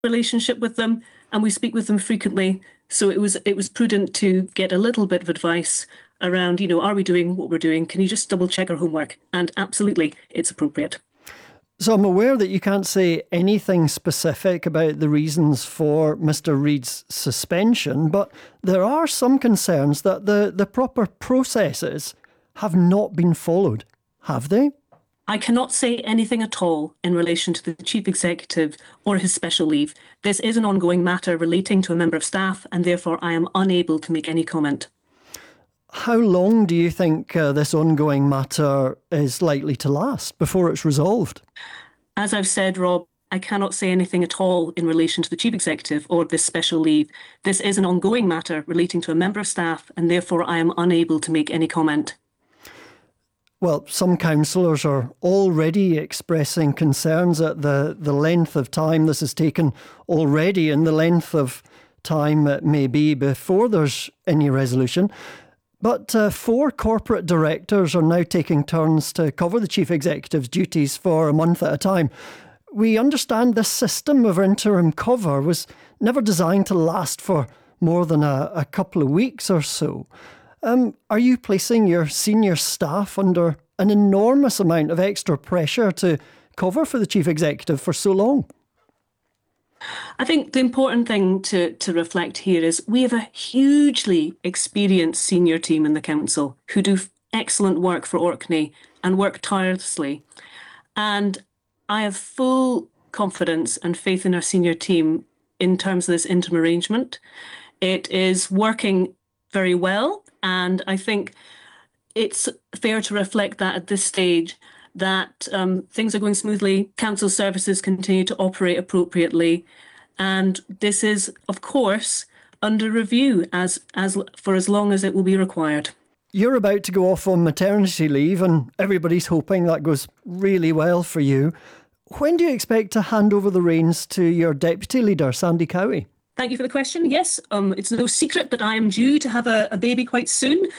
relationship with them, and we speak with them frequently. So it was prudent to get a little bit of advice around, are we doing what we're doing? Can you just double check our homework? And absolutely, it's appropriate. So I'm aware that you can't say anything specific about the reasons for Mr. Reid's suspension, but there are some concerns that the proper processes have not been followed. Have they? I cannot say anything at all in relation to the Chief Executive or his special leave. This is an ongoing matter relating to a member of staff, and therefore I am unable to make any comment. How long do you think this ongoing matter is likely to last before it's resolved? As I've said, Rob, I cannot say anything at all in relation to the Chief Executive or this special leave. This is an ongoing matter relating to a member of staff, and therefore I am unable to make any comment. Well, some councillors are already expressing concerns at the length of time this has taken already and the length of time it may be before there's any resolution. But 4 corporate directors are now taking turns to cover the Chief Executive's duties for a month at a time. We understand this system of interim cover was never designed to last for more than a couple of weeks or so. Are you placing your senior staff under an enormous amount of extra pressure to cover for the Chief Executive for so long? I think the important thing to reflect here is we have a hugely experienced senior team in the council who do excellent work for Orkney and work tirelessly. And I have full confidence and faith in our senior team in terms of this interim arrangement. It is working very well, and I think it's fair to reflect that at this stage that things are going smoothly, council services continue to operate appropriately, and this is, of course, under review as for as long as it will be required. You're about to go off on maternity leave, and everybody's hoping that goes really well for you. When do you expect to hand over the reins to your deputy leader, Sandy Cowie? Thank you for the question. Yes, it's no secret that I am due to have a baby quite soon.